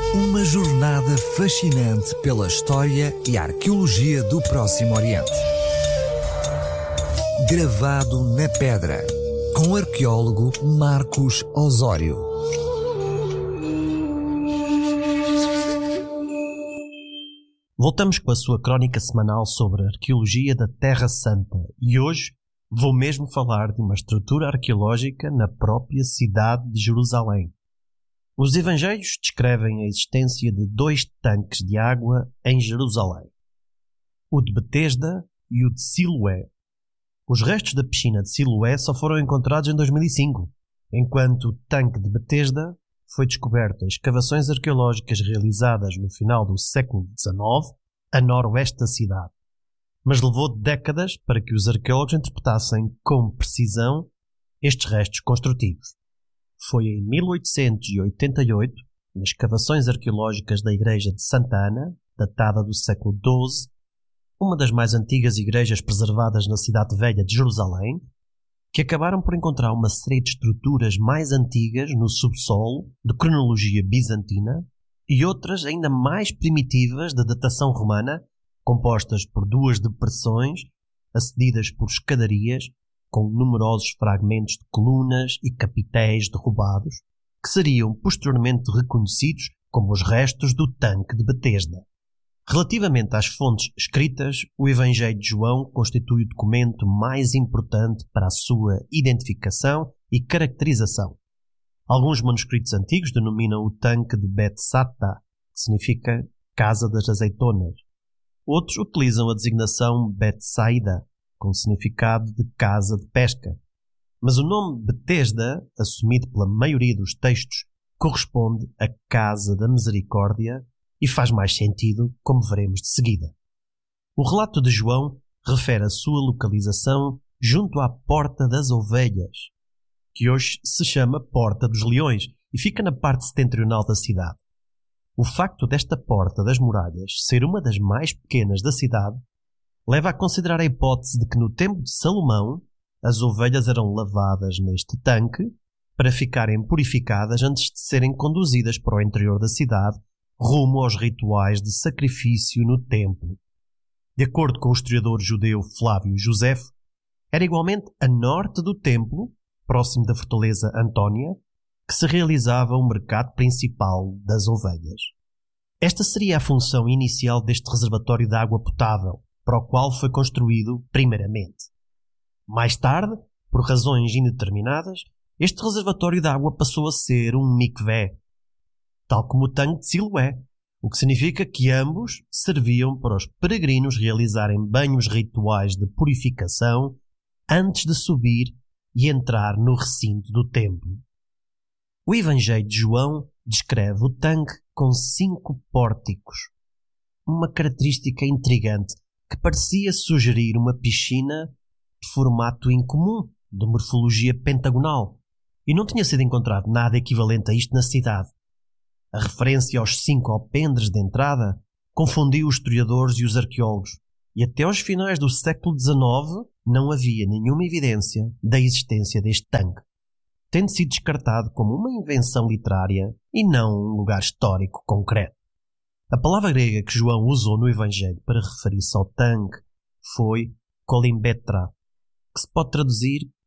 Uma jornada fascinante pela história e arqueologia do Próximo Oriente. Gravado na pedra, com o arqueólogo Marcos Osório. Voltamos com a sua crónica semanal sobre a arqueologia da Terra Santa e hoje vou mesmo falar de uma estrutura arqueológica na própria cidade de Jerusalém. Os evangelhos descrevem a existência de 2 tanques de água em Jerusalém, o de Betesda e o de Siloé. Os restos da piscina de Siloé só foram encontrados em 2005, enquanto o tanque de Betesda foi descoberto em escavações arqueológicas realizadas no final do século XIX, a noroeste da cidade. Mas levou décadas para que os arqueólogos interpretassem com precisão estes restos construtivos. Foi em 1888, nas escavações arqueológicas da igreja de Santa Ana, datada do século XII, uma das mais antigas igrejas preservadas na cidade velha de Jerusalém, que acabaram por encontrar uma série de estruturas mais antigas no subsolo, de cronologia bizantina, e outras ainda mais primitivas de datação romana, compostas por 2 depressões, acedidas por escadarias, com numerosos fragmentos de colunas e capitéis derrubados, que seriam posteriormente reconhecidos como os restos do tanque de Betesda. Relativamente às fontes escritas, o Evangelho de João constitui o documento mais importante para a sua identificação e caracterização. Alguns manuscritos antigos denominam o tanque de Betsata, que significa Casa das Azeitonas. Outros utilizam a designação Betsaida, com significado de casa de pesca. Mas o nome Betesda, assumido pela maioria dos textos, corresponde a Casa da Misericórdia e faz mais sentido, como veremos de seguida. O relato de João refere a sua localização junto à Porta das Ovelhas, que hoje se chama Porta dos Leões e fica na parte setentrional da cidade. O facto desta Porta das Muralhas ser uma das mais pequenas da cidade leva a considerar a hipótese de que no tempo de Salomão as ovelhas eram lavadas neste tanque para ficarem purificadas antes de serem conduzidas para o interior da cidade, rumo aos rituais de sacrifício no templo. De acordo com o historiador judeu Flávio Josefo, era igualmente a norte do templo, próximo da fortaleza Antónia, que se realizava o mercado principal das ovelhas. Esta seria a função inicial deste reservatório de água potável, para o qual foi construído primeiramente. Mais tarde, por razões indeterminadas, este reservatório de água passou a ser um mikvé, tal como o tanque de Siloé, o que significa que ambos serviam para os peregrinos realizarem banhos rituais de purificação antes de subir e entrar no recinto do templo. O Evangelho de João descreve o tanque com 5 pórticos, uma característica intrigante que parecia sugerir uma piscina de formato incomum, de morfologia pentagonal, e não tinha sido encontrado nada equivalente a isto na cidade. A referência aos 5 alpendres de entrada confundiu os historiadores e os arqueólogos, e até aos finais do século XIX não havia nenhuma evidência da existência deste tanque, tendo sido descartado como uma invenção literária e não um lugar histórico concreto. A palavra grega que João usou no Evangelho para referir-se ao tanque foi kolimbetra, que se pode traduzir